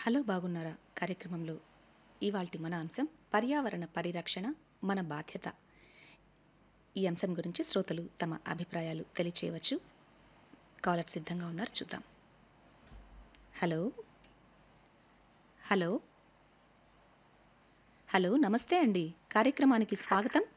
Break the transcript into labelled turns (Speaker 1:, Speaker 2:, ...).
Speaker 1: Hello బాగున్నారా కార్యక్రమంలో ఇవాల్టి మన అంశం పర్యావరణ పరిరక్షణ మన బాధ్యత. ఈ అంశం గురించి శ్రోతలు తమ అభిప్రాయాలు తెలియచేయవచ్చు. కాలర్ సిద్ధంగా ఉన్నారు, చూద్దాం. హలో హలో హలో నమస్తే అండి, కార్యక్రమానికి స్వాగతం.